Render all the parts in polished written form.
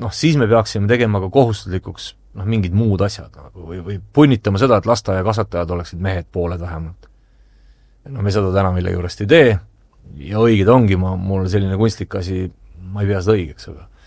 siis me peaksime tegema ka kohustuslikuks mingid muud asjad või punnitama seda, et lasteaia kasvatajad oleksid mehed pooled vähemalt. Me seda täna mille juurest ei tee ja õiged ongi, mul selline kunstlik asi, ma ei pea seda õigeks,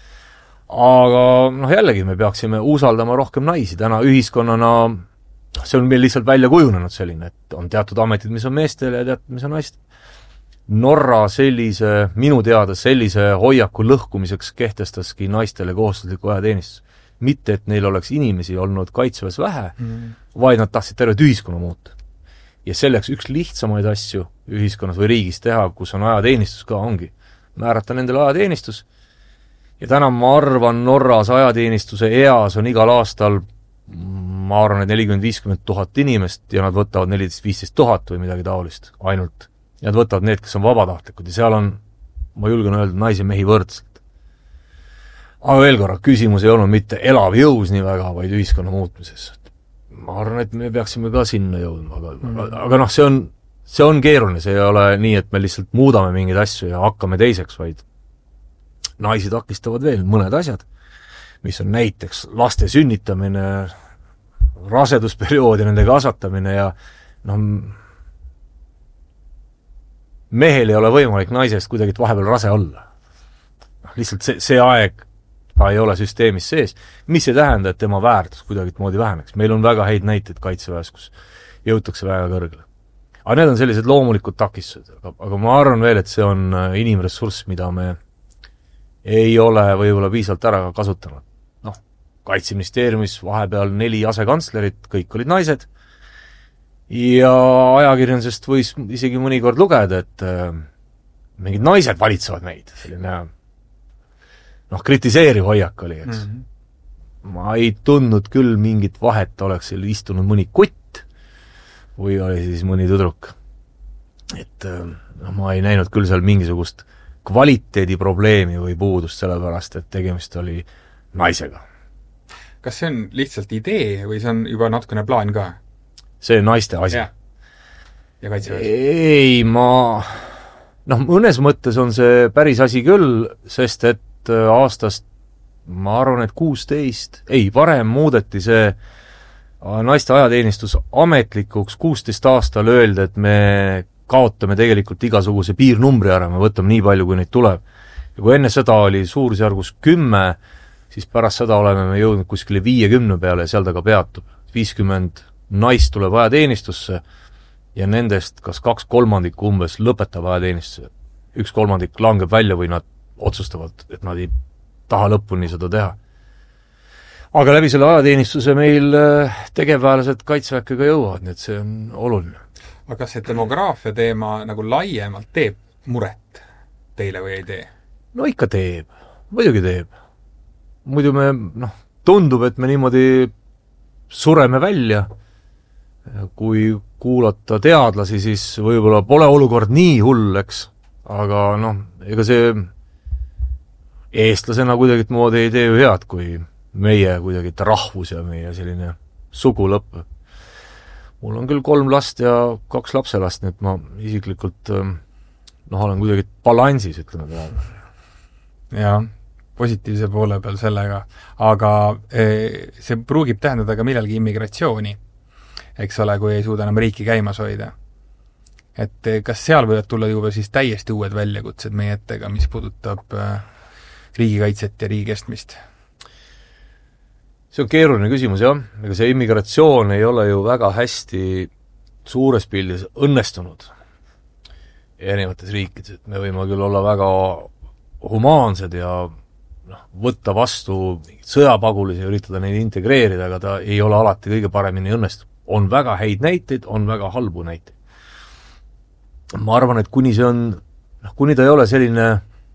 aga jällegi me peaksime usaldama rohkem naisi, täna ühiskonnana see on meil lihtsalt välja kujunenud selline, et on teatud ametid, mis on meestele ja teatud, mis on naistel. Norra minu teada sellise hoiaku lõhkumiseks kehtestaski naistele kohustusliku ajateenistus. Mitte, et neil oleks inimesi olnud kaitseväes vähe, vaid nad tahtsid tervet ühiskonna muuta. Ja selleks üks lihtsamaid asju ühiskonnas või riigis teha, kus on ajateenistus ka ongi, määrata nendele ajateenistus. Ja täna ma arvan, Norras ajateenistuse eas on igal aastal, ma arvan, et 40-50 000 inimest ja nad võtavad 14-15 000 või midagi taolist ainult. Ja nad võtavad need, kes on vabatahtlikud ja seal on, ma julgen öelda, naisi ja mehi võrdselt. Aga veel korra, küsimus ei olnud mitte elav jõus nii väga, vaid ühiskonna muutmises. Ma arvan, et me peaksime ka sinna jõudma, aga see on keeruline, see ei ole nii, et me lihtsalt muudame mingeid asju ja hakkame teiseks, vaid naisi takistavad veel mõned asjad, mis on näiteks laste sünnitamine, rasedusperioodi nende kasvatamine ja mehel ei ole võimalik naisest kuidagi vahepeal rase olla. Lihtsalt see aeg ta ei ole süsteemis sees, mis ei tähenda, et tema väärtus kuidagi moodi väheneks. Meil on väga häid näiteid kaitseväes, kus jõutakse väga kõrgele. Aga need on sellised loomulikud takistused, aga ma arvan veel, et see on inimressurss, mida me ei ole võib-olla piisavalt ära kasutanud. Kaitseministeeriumis vahepeal 4 asekantslerit, kõik olid naised, ja ajakirjandusest võis isegi mõnikord lugeda, et mingid naised valitsevad meid, selline kritiseeriv hoiak oli, eks. Ma ei tundnud küll mingit vahet, oleks seal istunud mõni kutt või oli siis mõni tüdruk. Et ma ei näinud küll seal mingisugust kvaliteediprobleemi või puudust sellepärast, et tegemist oli naisega. Kas see on lihtsalt idee või see on juba natukene plaan ka? See on naiste asi. Ja kaitseväes? Ei, mõnes mõttes on see päris asi küll, sest et aastast, ma arvan, et 16, varem muudeti see naiste ajateenistus ametlikuks 16 aastal öeldi, et me kaotame tegelikult igasuguse piirnumbri ära, me võtame nii palju, kui neid tuleb. Ja kui enne seda oli suurusjärgus 10, siis pärast seda oleme me jõudnud kuskile 50 peale ja seal ta ka peatub. 50 naist tuleb ajateenistusse ja nendest kas 2/3 umbes lõpetab ajateenistuse. 1/3 langeb välja või nad otsustavad, et nad ei taha lõpuni seda teha. Aga läbi selle ajateenistuse meil tegevväelased kaitseväkke ka jõuavad, nii et see on oluline. Aga kas see demograafia teema nagu laiemalt teeb muret teile või ei tee? No ikka teeb, muidugi teeb. Muidu me, tundub, et me niimoodi sureme välja. Kui kuulata teadlasi, siis võib-olla pole olukord nii hull, eks, aga ega see eestlasena kuidagi moodi ei tee ju head, kui meie kuidagi rahvus ja meie selline sugu lõpp. Mul on küll 3 last ja 2 lapselast, nii et ma isiklikult olen kuidagi balansis, ütleme praegu. Jaa, positiivse poole peal sellega, aga see pruugib tähendada ka millalgi immigratsiooni, eks ole, kui ei suuda enam riiki käimas hoida. Et kas seal võivad tulla juba siis täiesti uued väljakutsed meie ettega, mis puudutab riigikaitset ja riigi kestmist? See on keeruline küsimus, jah. Ega see immigratsioon ei ole ju väga hästi suures pildis õnnestunud erinevates riikides. Me võime küll olla väga humaansed ja võtta vastu sõjapagulisi ja üritada neid integreerida, aga ta ei ole alati kõige paremini õnnestunud. On väga häid näiteid, on väga halbu näiteid. Ma arvan, et kuni ta ei ole selline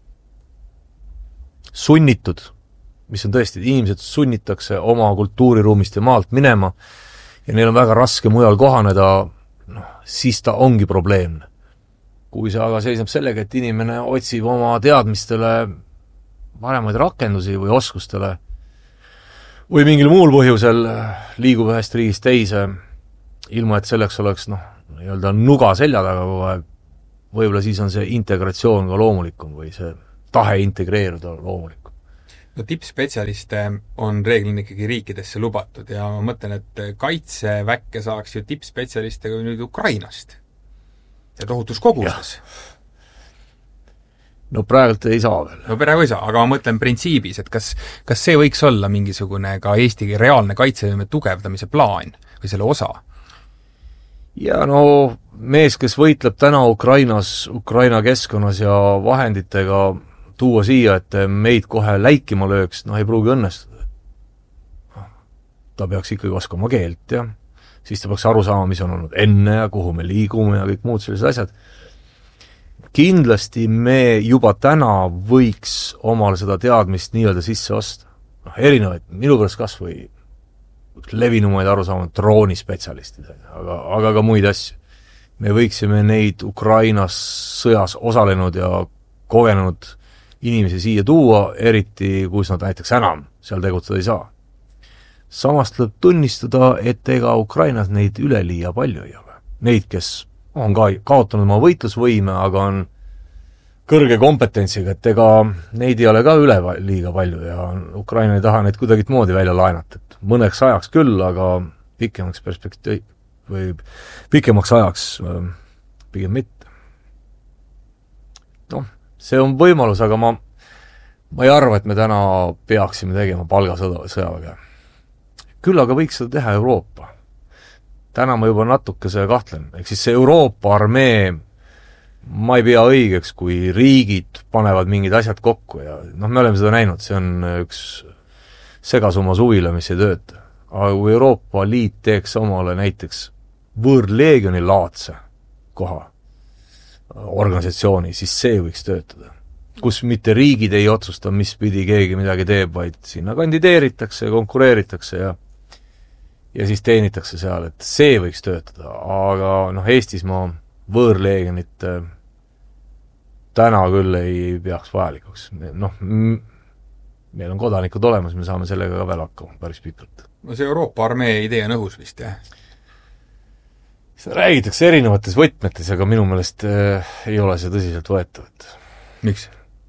sunnitud, mis on tõesti, inimesed sunnitakse oma kultuuriruumist ja maalt minema ja neil on väga raske mujal kohaneda, siis ta ongi probleemne. Kui see aga seisneb sellega, et inimene otsib oma teadmistele paremaid rakendusi või oskustele või mingil muul põhjusel liigub ühest riigist teise, ilma et selleks oleks nuga selja taga kogu aeg, võib-olla siis on see integratsioon ka loomulikum või see tahe integreeruda loomulikum. no tippspetsialiste on reeglina ikkagi riikidesse lubatud ja ma mõtlen, et kaitseväkke saaks ju tippspetsialiste nüüd Ukrainast ja tohutus koguses. No praegult ei saa veel. No praegu ei saa, aga ma mõtlen printsiibis, et kas see võiks olla mingisugune ka Eesti reaalne kaitsevõime tugevdamise plaan või selle osa? Ja no mees, kes võitleb täna Ukrainas, Ukraina keskkonnas ja vahenditega tuua siia, et meid kohe läikima lööks, ei pruugi õnnestuda. Ta peaks ikkagi oskama keelt ja siis ta peaks aru saama, mis on olnud enne ja kuhu me liigume ja kõik muud sellised asjad. Kindlasti me juba täna võiks omale seda teadmist nii-öelda sisse osta. Erinevaid, minu pärast kas või levinumaid arusaamad droonispetsialistid, aga ka muid asju. Me võiksime neid Ukrainas sõjas osalenud ja kogenud inimesi siia tuua, eriti kus nad näiteks enam seal tegutseda ei saa. Samas tuleb tunnistada, et ega Ukrainas neid üleliia palju ei ole. Neid, kes on ka kaotanud oma võitlusvõime, aga on kõrge kompetentsiga, et ega neid ei ole ka liiga palju ja Ukraina ei taha neid kuidagit moodi välja laenata, et mõneks ajaks küll, aga pikemaks ajaks pigem mitte. See on võimalus, aga ma ei arva, et me täna peaksime tegema palgasõjaväge. Küll aga võiks seda teha Euroopa. Täna ma juba natuke see kahtlen. Ehk siis see Euroopa armee, ma ei pea õigeks, kui riigid panevad mingid asjad kokku ja me oleme seda näinud, see on üks segasumma suvila, mis ei tööta. Aga kui Euroopa Liit teeks omale näiteks võõrleegioni laadse koha organisatsiooni, siis see võiks töötada. Kus mitte riigid ei otsusta, mis pidi keegi midagi teeb, vaid sinna kandideeritakse ja konkureeritakse ja siis teenitakse seal, et see võiks töötada. Aga Eestis ma võõrleegionit täna küll ei peaks vajalikuks. Meil on kodanikud olemas, me saame sellega ka veel hakkama päris pikalt. No see Euroopa armee idee on õhus vist, jah? Seda räägitakse erinevates võtmetes, aga minu meelest ei ole see tõsiselt võetavat. Miks?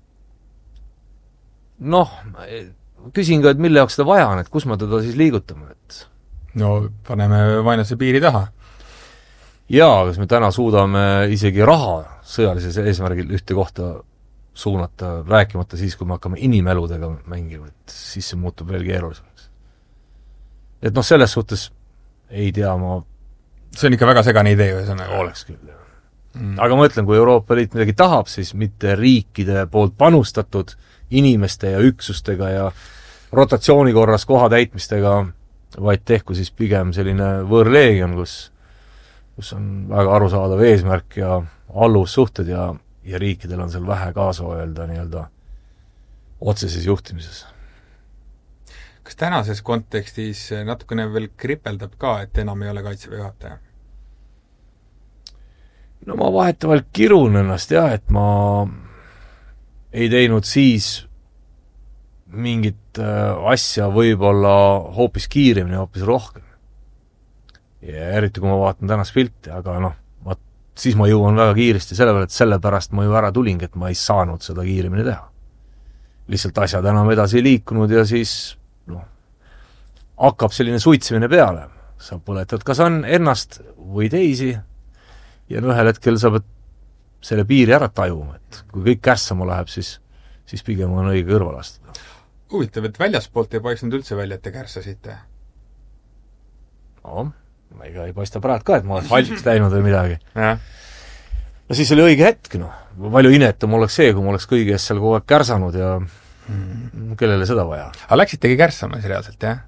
Küsin ka, et mille jaoks seda vaja on, et kus me teda siis liigutame, et no paneme vaenlase piiri taha. Jaa, kas me täna suudame isegi raha sõjalises eesmärgil ühte kohta suunata, rääkimata siis, kui me hakkame inimeludega mängima, et siis see muutub veel keerulisemaks. Et selles suhtes ei tea ma see on ikka väga segane idee, ühesõnaga. Oleks küll, jah. Aga ma ütlen, kui Euroopa Liit midagi tahab, siis mitte riikide poolt panustatud inimeste ja üksustega ja rotatsiooni korras koha täitmistega, vaid tehku siis pigem selline võõrleegion, kus on väga arusaadav eesmärk ja alluvussuhted ja riikidel on seal vähe kaasa öelda nii-öelda otseses juhtimises. Kas tänases kontekstis natukene veel kripeldab ka, et enam ei ole kaitseväe juhataja? No ma vahetavalt kirun ennast jah, et ma ei teinud siis mingit asja võib-olla hoopis kiiremini, hoopis rohkem. Ja eriti kui ma vaatan tänast pilti, aga siis ma jõuan väga kiiresti sellepärast ma ju ära tulingi, et ma ei saanud seda kiiremini teha. Lihtsalt asjad enam edasi ei liikunud ja siis hakkab selline suitsimine peale. Sa põletad kas ennast või teisi ja ühel hetkel sa pead selle piiri ära tajuma, et kui kõik kärssama läheb, siis pigem on õige kõrval astuda. Huvitav, et väljaspoolt ei paistnud üldse välja, et te kärssasite? Ma ei paista praegu ka, et ma oleks valsiks läinud või midagi. Ja. No siis oli õige hetk, Palju inetum oleks see, kui ma oleks kõigi eest seal kogu aeg kärsanud ja kellele seda vaja. Aga läksitegi kärssamas reaalselt, jah?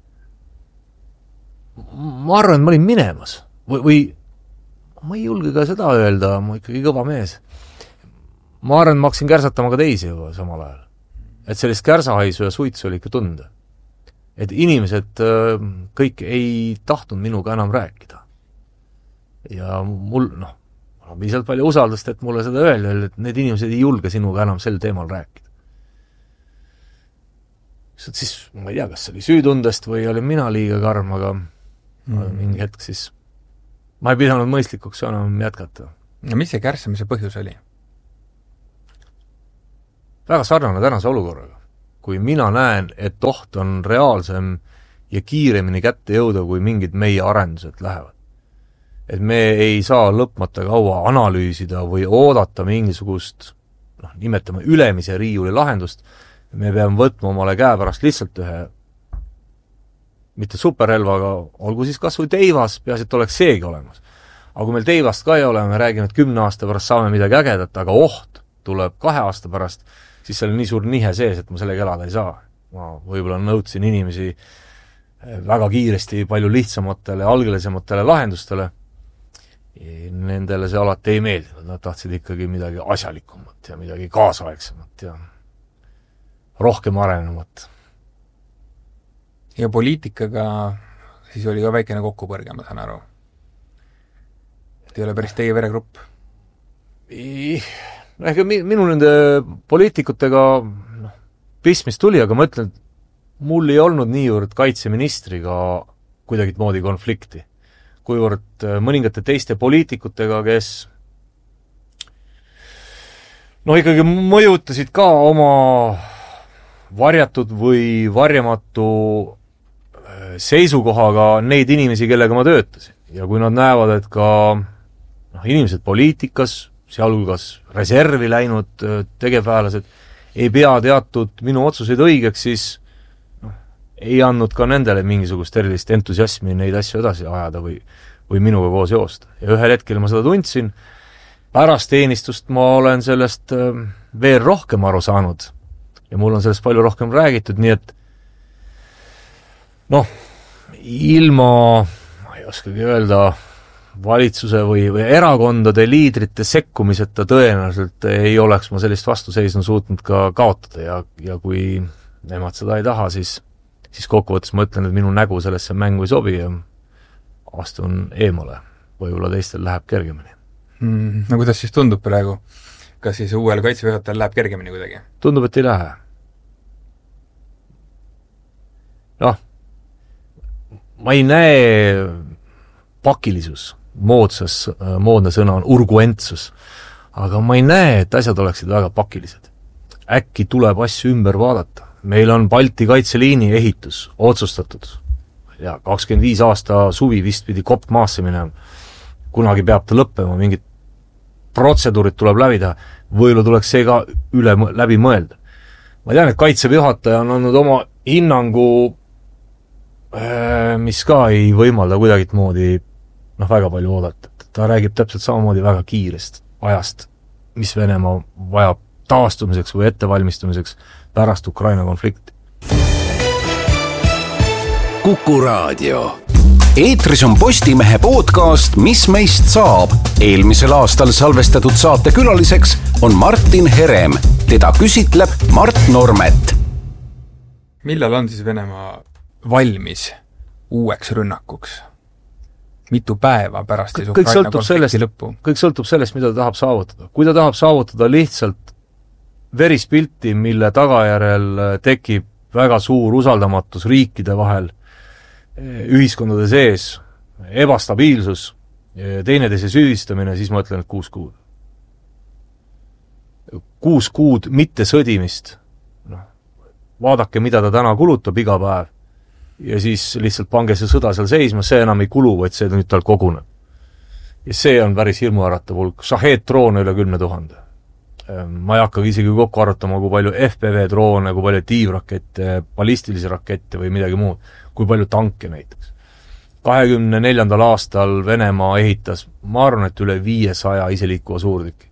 Ma arvan, et ma olin minemas. Või ma ei julge ka seda öelda, ma ikkagi kõva mees. Ma arvan, et ma hakkasin kärsatama ka teisi juba samal ajal. Et sellist kärsahaisu ja suitsu oli ikka tunda. Et inimesed kõik ei tahtnud minuga enam rääkida. Ja mul on piisavalt palju usaldust, et mulle seda öelda, et need inimesed ei julge sinuga enam sel teemal rääkida. Siis ma ei tea, kas see oli süütundest või oli mina liiga karm, aga mingi hetk siis ma ei pidanud mõistlikuks enam jätkata. No mis see kärssamise põhjus oli? Väga sarnane tänase olukorraga. kui mina näen, et oht on reaalsem ja kiiremini kätte jõuda, kui mingid meie arendused lähevad. Et me ei saa lõpmata kaua analüüsida või oodata mingisugust, nimetame ülemise riiuli lahendust, me peame võtma omale käepärast lihtsalt ühe, mitte superrelvaga, olgu siis kas või teivas, peaasi, et oleks seegi olemas. Aga kui meil teivast ka ei ole, me räägime, et 10 aasta pärast saame midagi ägedat, aga oht tuleb 2 aasta pärast, siis seal on nii suur nihe sees, et ma sellega elada ei saa. Ma võib-olla nõudsin inimesi väga kiiresti palju lihtsamatele, algelisematele lahendustele. Nendele see alati ei meeldinud, nad tahtsid ikkagi midagi asjalikumat ja midagi kaasaegsemat ja rohkem arenevat. Ja poliitikaga siis oli ka väikene kokkupõrge, ma saan aru. Et ei ole päris teie veregrupp? Ega minu nende poliitikutega pistmist tuli, aga ma ütlen, et mul ei olnud niivõrd kaitseministriga kuidagi moodi konflikti, kuivõrd mõningate teiste poliitikutega, kes ikkagi mõjutasid ka oma varjatud või varjamatu seisukohaga neid inimesi, kellega ma töötasin. Ja kui nad näevad, et ka inimesed poliitikas, sealhulgas reservi läinud tegevväelased, ei pea teatud minu otsuseid õigeks, siis ei andnud ka nendele mingisugust erilist entusiasmi neid asju edasi ajada või minuga koos joosta. Ja ühel hetkel ma seda tundsin, pärast teenistust ma olen sellest veel rohkem aru saanud ja mul on sellest palju rohkem räägitud, nii et ilma, ma ei oskagi öelda, valitsuse või erakondade liidrite sekkumiseta tõenäoliselt ei oleks ma sellist vastuseisnu suutnud ka kaotada ja kui nemad seda ei taha, siis kokkuvõttes ma ütlen, et minu nägu sellesse mängu ei sobi ja astun eemale. Võib-olla teistel läheb kergemini. No kuidas siis tundub praegu? Kas siis uuel kaitseväejuhatajal läheb kergemini kuidagi? Tundub, et ei lähe. Ma ei näe pakilisus, moodne sõna on urguentsus, aga ma ei näe, et asjad oleksid väga pakilised. Äkki tuleb asju ümber vaadata. Meil on Balti kaitseliini ehitus otsustatud. Ja 25 aasta suvi vist pidi kopp maasse minema. Kunagi peab ta lõppema, mingid protseduurid tuleb läbida. Võilu tuleks see ka läbi mõelda. Ma tean, et kaitseväejuhataja on andnud oma hinnangu, mis ka ei võimalda kuidagit moodi väga palju oodata. Ta räägib täpselt samamoodi väga kiirest ajast, mis Venemaa vajab taastumiseks või ettevalmistumiseks pärast Ukraina konflikti. Kuku Raadio. Eetris on Postimehe podcast Mis meist saab. Eelmisel aastal salvestatud saate külaliseks on Martin Herem. Teda küsitleb Mart Normet. Millal on siis Venemaa valmis uueks rünnakuks? Mitu päeva pärast siis Ukraina konflikti lõppu? Kõik sõltub sellest, mida ta tahab saavutada. Kui ta tahab saavutada lihtsalt verispilti, mille tagajärel tekib väga suur usaldamatus riikide vahel, ühiskondade sees, ebastabiilsus, teineteise süüdistamine, siis ma ütlen, et 6 kuud. 6 kuud mitte sõdimist. Vaadake, mida ta täna kulutab iga päev ja siis lihtsalt pange see sõda seal seisma, see enam ei kulu, vaid see nüüd tal koguneb. Ja see on päris hirmuäratav hulk. Shahed-droone üle 10 000. Ma ei hakkagi isegi kokku arutama, kui palju FPV-droone, kui palju tiivrakette, ballistilisi rakette või midagi muud, kui palju tanke näiteks. 24. aastal Venemaa ehitas, ma arvan, et üle 500 iseliikuva suurtüki.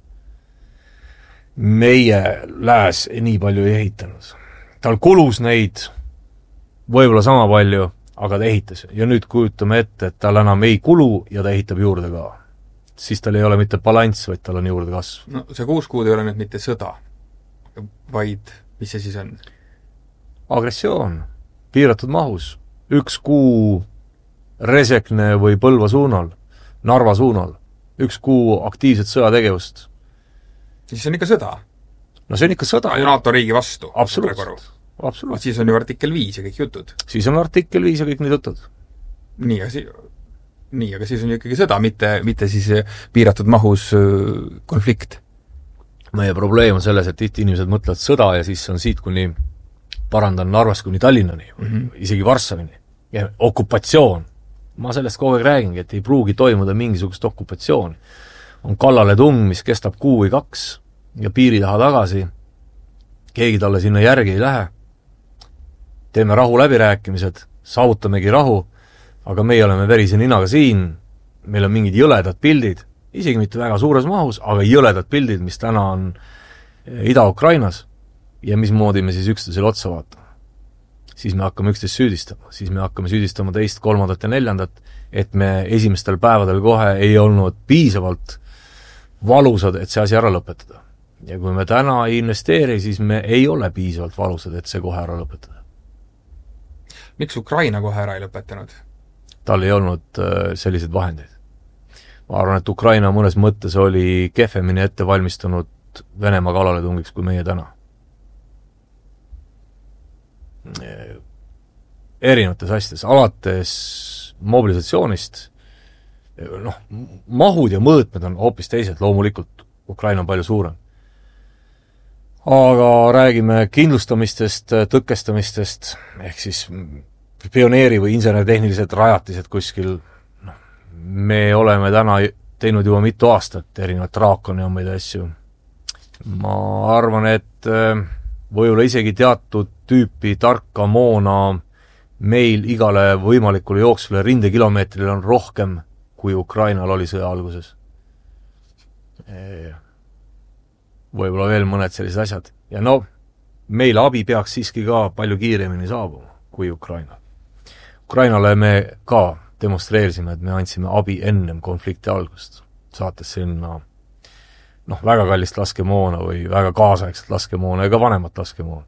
Meie lääs nii palju ei ehitanud. Tal kulus neid võib-olla sama palju, aga ta ehitas. Ja nüüd kujutame ette, et tal enam ei kulu ja ta ehitab juurde ka. Siis tal ei ole mitte balanss, vaid tal on juurde kasv. No see 6 kuud ei ole nüüd mitte sõda, vaid mis see siis on? Agressioon, piiratud mahus. 1 kuu Resekne või Põlva suunal, Narva suunal. 1 kuu aktiivset sõjategevust. Siis on ikka sõda? No see on ikka sõda. NATO riigi vastu. Absoluutselt. Siis on ju artikkel 5 ja kõik jutud. Siis on artikkel 5 ja kõik need jutud. Nii, aga siis on ju ikkagi sõda, mitte siis piiratud mahus konflikt. Meie probleem on selles, et tihti inimesed mõtlevad sõda ja siis on siit kuni parandan Narvast kuni Tallinnani, isegi Varssavini. Ja okupatsioon. Ma sellest kogu aeg räägingi, et ei pruugi toimuda mingisugust okupatsiooni. On kallale tung, mis kestab 1 või 2 ja piiri taha tagasi. Keegi talle sinna järgi ei lähe. Teeme rahu läbirääkimised, saavutamegi rahu, aga meie oleme verise ninaga siin, meil on mingid jõledad pildid, isegi mitte väga suures mahus, aga jõledad pildid, mis täna on Ida-Ukrainas ja mismoodi me siis üksteisele otsa vaatame. Siis me hakkame üksteist süüdistama, siis me hakkame süüdistama 2., 3. ja 4., et me esimestel päevadel kohe ei olnud piisavalt valusad, et see asi ära lõpetada. Ja kui me täna ei investeeri, siis me ei ole piisavalt valusad, et see kohe ära lõpetada. Miks Ukraina kohe ära ei lõpetanud? Tal ei olnud selliseid vahendeid. Ma arvan, et Ukraina mõnes mõttes oli kehvemini ette valmistunud Venemaa kallaletungiks kui meie täna. Erinevates asjades, alates mobilisatsioonist, mahud ja mõõtmed on hoopis teised, loomulikult Ukraina on palju suurem. Aga räägime kindlustamistest, tõkestamistest, ehk siis pioneeri- või insenertehnilised rajatised kuskil. Me oleme täna teinud juba mitu aastat erinevat draakoni ja meid asju. Ma arvan, et võib-olla isegi teatud tüüpi tarka moona meil igale võimalikule jooksvale rindekilomeetrile on rohkem, kui Ukrainal oli sõja alguses. Võib-olla veel mõned sellised asjad. Ja meil abi peaks siiski ka palju kiiremini saabuma kui Ukraina. Ukrainale me ka demonstreerisime, et me andsime abi ennem konflikti algust, saates sinna väga kallist laskemoona või väga kaasaegset laskemoona ega vanemat laskemoona.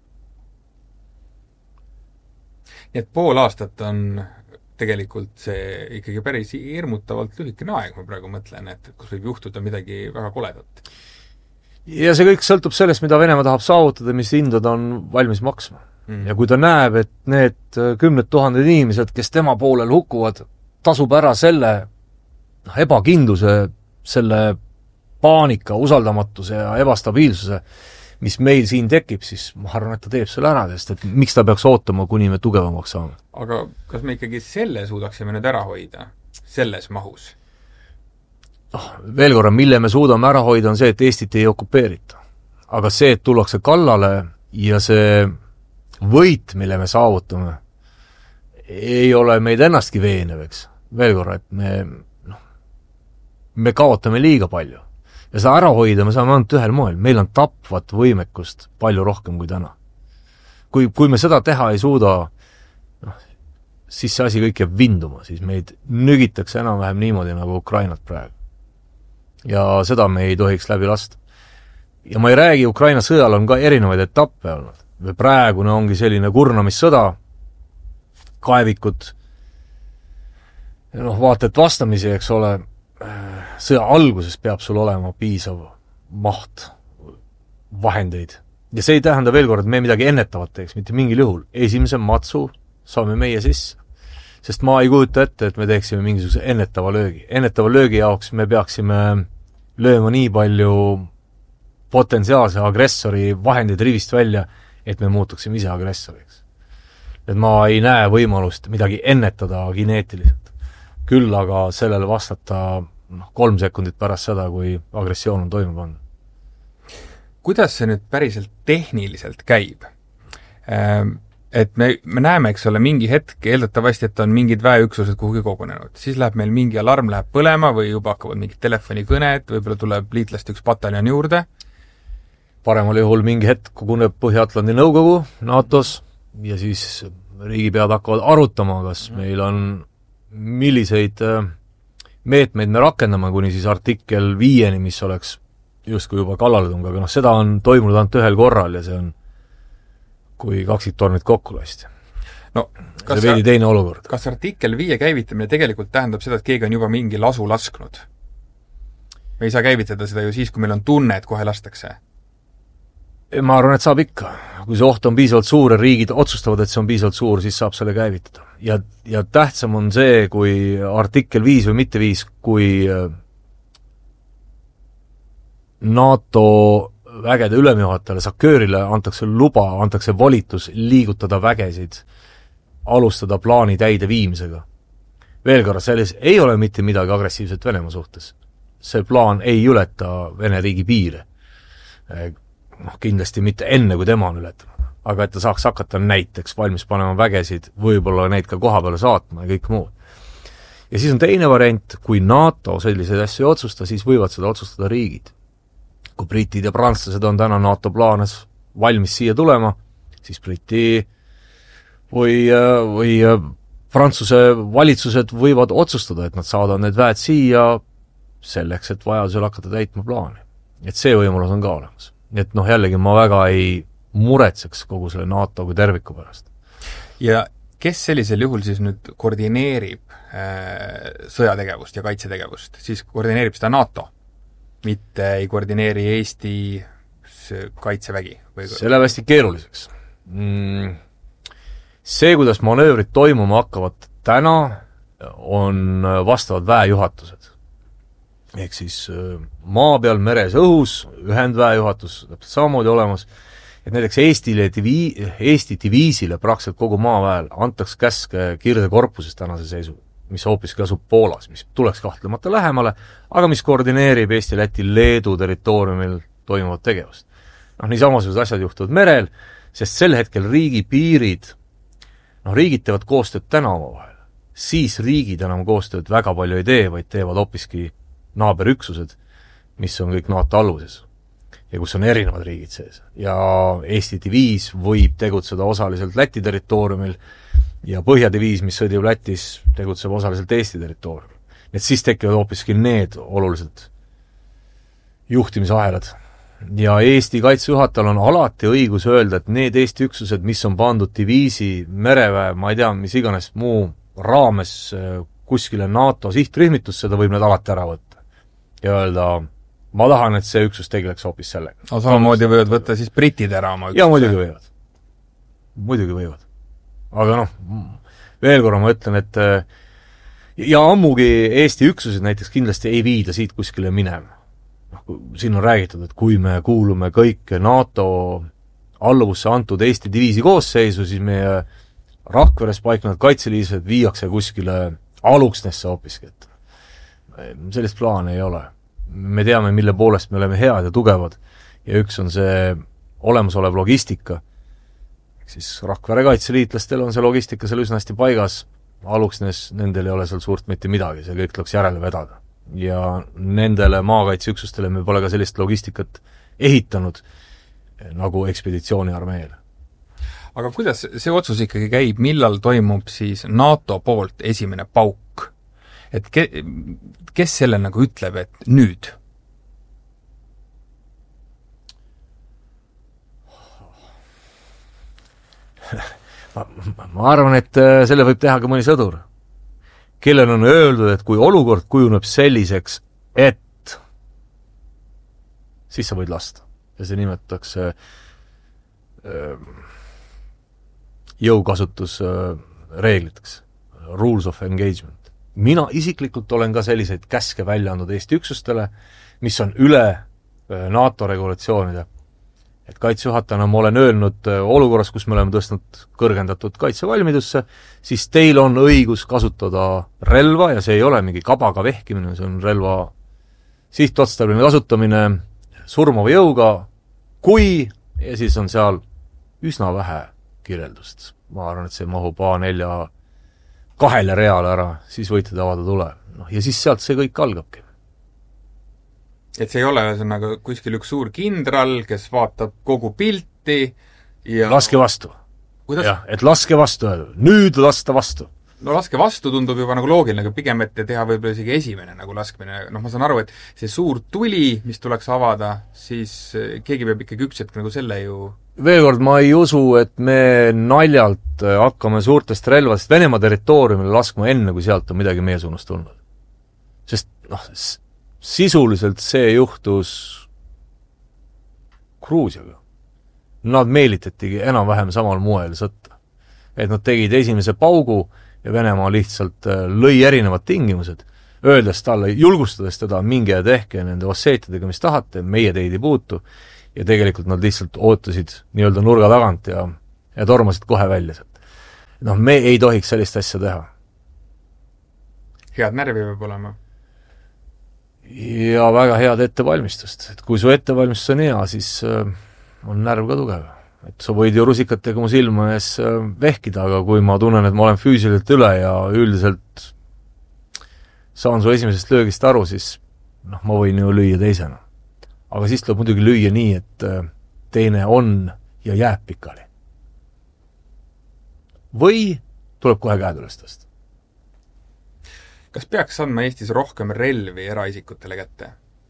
Nii et pool aastat on tegelikult see ikkagi päris hirmutavalt lühikene aeg, ma praegu mõtlen, et kus võib juhtuda midagi väga koledat. Ja see kõik sõltub sellest, mida Venemaa tahab saavutada, mis hindad on valmis maksma. Ja kui ta näeb, et need 10 000 inimesed, kes tema poolel hukkuvad, tasub ära selle ebakindluse, selle paanika, usaldamatuse ja ebastabiilsuse, mis meil siin tekib, siis ma arvan, et ta teeb selle ära, sest et miks ta peaks ootama, kuni me tugevamaks saame. Aga kas me ikkagi selle suudaksime nüüd ära hoida, selles mahus? Veel korra, mille me suudame ära hoida, on see, et Eestit ei okupeerita. Aga see, et tullakse kallale ja see võit, mille me saavutame, ei ole meid ennastki veenev, eks. Veel korra, et me kaotame liiga palju. Ja seda ära hoida me saame ainult ühel moel. Meil on tapvat võimekust palju rohkem kui täna. Kui me seda teha ei suuda, siis see asi kõik jääb vinduma, siis meid nügitakse enam-vähem niimoodi nagu Ukrainat praegu. Ja seda me ei tohiks läbi lasta. Ja ma ei räägi, Ukraina sõjal on ka erinevaid etappe olnud. Praegune ongi selline kurnamissõda, kaevikud, vaata, et vastamisi, eks ole, sõja alguses peab sul olema piisav maht vahendeid. Ja see ei tähenda veel kord, et me midagi ennetavat teeks, mitte mingil juhul. Esimese matsu saame meie sisse. Sest ma ei kujuta ette, et me teeksime mingisuguse ennetava löögi. Ennetava löögi jaoks me peaksime lööma nii palju potentsiaalse agressori vahendeid rivist välja, et me muutuksime ise agressoriks. Et ma ei näe võimalust midagi ennetada kineetiliselt. Küll aga sellele vastata 3 sekundit pärast seda, kui agressioon on toime pannud. Kuidas see nüüd päriselt tehniliselt käib? Et me näeme, eks ole, mingi hetk, eeldatavasti, et on mingid väeüksused kuhugi kogunenud. Siis läheb meil mingi alarm, läheb põlema või juba hakkavad mingid telefonikõned, võib-olla tuleb liitlast üks pataljon juurde. Paremal juhul mingi hetk koguneb Põhja-Atlandi nõukogu NATO-s ja siis riigipead hakkavad arutama, kas meil on milliseid meetmeid me rakendame, kuni siis artikkel 5, mis oleks justkui juba kallaletung, aga seda on toimunud ainult ühel korral ja see on kui kaksiktornid kokku lasti. See veidi teine olukord. Kas artikkel 5 käivitamine tegelikult tähendab seda, et keegi on juba mingi lasu lasknud? Me ei saa käivitada seda ju siis, kui meil on tunne, et kohe lastakse. Ma arvan, et saab ikka. Kui see oht on piisavalt suur ja riigid otsustavad, et see on piisavalt suur, siis saab selle käivitada. Ja tähtsam on see, kui artikkel 5 või mitte 5, kui NATO vägede ülemjuhatajale, SACEUR-ile antakse luba, antakse volitus liigutada vägesid, alustada plaani täide viimisega. Veel korra, selles ei ole mitte midagi agressiivset Venemaa suhtes. See plaan ei ületa Vene riigi piire. Kindlasti mitte enne, kui tema on ületanud. Aga et ta saaks hakata näiteks valmis panema vägesid, võib-olla neid ka koha peale saatma ja kõik muud. Ja siis on teine variant, kui NATO selliseid asju ei otsusta, siis võivad seda otsustada riigid. Kui britid ja prantslased on täna NATO plaanes valmis siia tulema, siis Briti või Prantsuse valitsused võivad otsustada, et nad saadavad need väed siia selleks, et vajadusel hakata täitma plaani. Et see võimalus on ka olemas. Et jällegi ma väga ei muretseks kogu selle NATO kui terviku pärast. Ja kes sellisel juhul siis nüüd koordineerib sõjategevust ja kaitsetegevust? Siis koordineerib seda NATO, mitte ei koordineeri Eesti kaitsevägi? See läheb hästi keeruliseks. See, kuidas manöövrid toimuma hakkavad täna, on vastavad väejuhatused. Ehk siis maa peal, meres, õhus, ühendväejuhatus täpselt samamoodi olemas, et näiteks Eesti diviisile praktiliselt kogu maaväel antaks käske kirdekorpuses tänase seisu, mis hoopiski asub Poolas, mis tuleks kahtlemata lähemale, aga mis koordineerib Eesti, Läti, Leedu territooriumil toimuvat tegevust. Nii samasugused asjad juhtuvad merel, sest sel hetkel riigipiirid, riigid teevad koostööd täna omavahel, siis riigid enam koostööd väga palju ei tee, vaid teevad hoopiski naaberüksused, mis on kõik NATO alluses ja kus on erinevad riigid sees. Ja Eesti diviis võib tegutseda osaliselt Läti territooriumil ja Põhjadiviis, mis sõdib Lätis, tegutseb osaliselt Eesti territooriumil. Et siis tekivad hoopiski need olulised juhtimisahelad. Ja Eesti kaitsejuhatajal on alati õigus öelda, et need Eesti üksused, mis on pandud diviisi, mereväe, ma ei tea, mis iganes muu raames kuskile NATO sihtrühmitusse, seda võib need alati ära võtta. Ja öelda, ma tahan, et see üksus tegeleks hoopis sellega. No samamoodi võivad võtta siis britid ära oma üksuse. Ja muidugi võivad. Muidugi võivad. Aga veel korra ma ütlen, et ja ammugi Eesti üksused näiteks kindlasti ei viida siit kuskile minema. Siin on räägitud, et kui me kuulume kõik NATO alluvusse antud Eesti diviisi koosseisu, siis meie Rakveres paiknevad kaitseliised viiakse kuskile Aluksnesse hoopiski, et sellist plaani ei ole. Me teame, mille poolest me oleme head ja tugevad ja üks on see olemasolev logistika. Siis Rakvere kaitseliitlastel on see logistika seal üsna hästi paigas, Aluksnes nendel ei ole seal suurt mitte midagi, see kõik tuleks järele vedada. Ja nendele maakaitseüksustele me pole ka sellist logistikat ehitanud nagu ekspeditsiooniarmeele. Aga kuidas see otsus ikkagi käib, millal toimub siis NATO poolt esimene pauk? Et kes selle nagu ütleb, et nüüd? Ma arvan, et selle võib teha ka mõni sõdur, kellel on öeldud, et kui olukord kujuneb selliseks, et siis sa võid lasta. Ja see nimetatakse jõukasutusreegliteks, rules of engagement. Mina isiklikult olen ka selliseid käske välja andnud Eesti üksustele, mis on üle NATO regulatsioonide. Et kaitsejuhatajana ma olen öelnud olukorras, kus me oleme tõstnud kõrgendatud kaitsevalmidusse, siis teil on õigus kasutada relva ja see ei ole mingi kabaga vehkimine, see on relva sihtotstarbeline kasutamine surmava jõuga, kui, ja siis on seal üsna vähe kirjeldust. Ma arvan, et see mahub A4 2 reale ära, siis võite avada tule. Ja siis sealt see kõik algabki. Et see ei ole ühesõnaga kuskil üks suur kindral, kes vaatab kogu pilti ja laske vastu. Jah, et laske vastu, nüüd lasta vastu. No laske vastu tundub juba nagu loogiline, aga pigem, et teha võib-olla isegi esimene nagu laskmine. Ma saan aru, et see suur tuli, mis tuleks avada, siis keegi peab ikkagi üks hetk nagu selle ju veel kord, ma ei usu, et me naljalt hakkame suurtest relvast Venemaa territooriumile laskma enne, kui sealt on midagi meie suunas tulnud. Sest sisuliselt see juhtus Gruusiaga. Nad meelitatigi enam-vähem samal moel sõtta. Et nad tegid esimese paugu ja Venemaa lihtsalt lõi erinevad tingimused, öeldes talle, julgustades teda minge ja tehke nende osseetidega, mis tahate, meie teid ei puutu. ja tegelikult nad lihtsalt ootasid nii-öelda nurga tagant ja tormasid kohe välja sealt. Noh, me ei tohiks sellist asja teha. Head närvi peab olema. Ja väga head ettevalmistust. Et kui su ettevalmistus on hea, siis on närv ka tugev. Et sa võid ju rusikatega mu silma ees vehkida, aga kui ma tunnen, et ma olen füüsiliselt üle ja üldiselt saan su esimesest löögist aru, siis noh, ma võin ju lüüa teisena. Aga siis tuleb muidugi lüüa nii, et teine on ja jääb pikali. Või tuleb kohe käed üles tõsta. Kas peaks andma Eestis rohkem relvi eraisikutele kätte?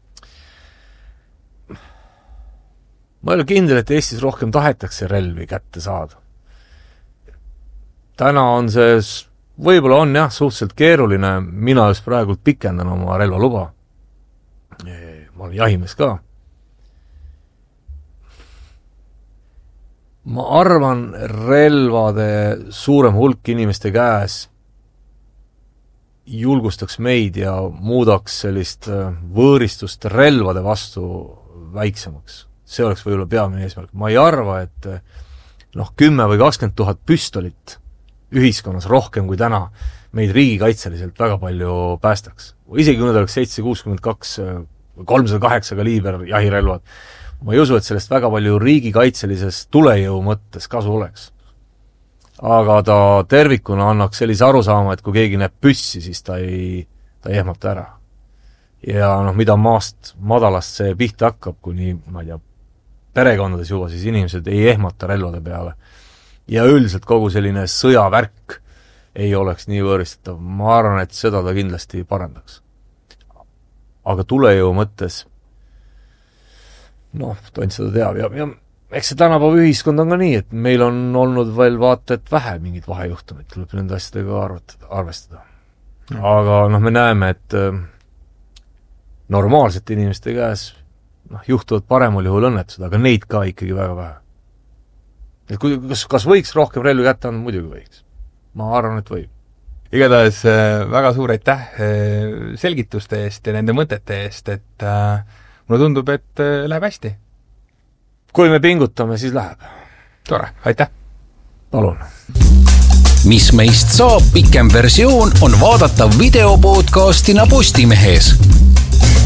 Ma ei ole kindel, et Eestis rohkem tahetakse relvi kätte saada. Täna on see, võib-olla on jah, suhteliselt keeruline, mina just praegu pikendan oma relvaluba. Ma olen jahimees ka. Ma arvan, relvade suurem hulk inimeste käes julgustaks meid ja muudaks sellist võõristust relvade vastu väiksemaks. See oleks võib-olla peamine eesmärk. Ma ei arva, et 10 või 20 000 püstolit ühiskonnas rohkem kui täna meid riigikaitseliselt väga palju päästaks. Isegi kui need oleks 762, 308 kaliiber jahirelvad, ma ei usu, et sellest väga palju riigikaitselisest tulejõu mõttes kasu oleks. Aga ta tervikuna annaks sellise arusaama, et kui keegi näeb püssi, siis ta ei ehmata ära. Ja mida maast madalast see pihta hakkab, kuni, ma ei tea, perekondades juba, siis inimesed ei ehmata relvade peale. Ja üldiselt kogu selline sõjavärk ei oleks nii võõristatav. Ma arvan, et seda ta kindlasti parandaks. Aga tulejõu mõttes tont seda teab ja eks see tänapäeva ühiskond on ka nii, et meil on olnud veel vaata, et vähe mingid vahejuhtumid, tuleb nende asjadega arvestada. Aga me näeme, et normaalsete inimeste käes juhtuvad paremal juhul õnnetused, aga neid ka ikkagi väga vähe. Et kas võiks rohkem relvi kätte anda? Muidugi võiks. Ma arvan, et võib. Igatahes väga suur aitäh selgituste eest ja nende mõtete eest, et mulle tundub, et läheb hästi. Kui me pingutame, siis läheb. Tore, aitäh! Palun! Mis meist saab pikem versioon on vaadatav videopodcastina Postimehes.